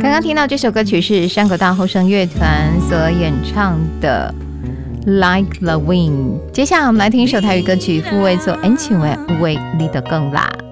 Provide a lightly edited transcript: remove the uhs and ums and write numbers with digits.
刚刚听到这首歌曲是山口大后生乐团所演唱的 Like the Wind。 接下来我们来听一首台语歌曲，傅卫作恩情为为你的更辣。